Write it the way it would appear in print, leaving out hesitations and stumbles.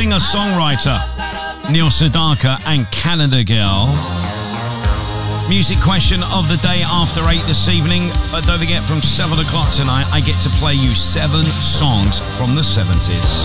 singer-songwriter Neil Sedaka and Canada Girl. Music question of the day after 8 this evening. But don't forget, from 7 o'clock tonight, I get to play you 7 songs from the 70s.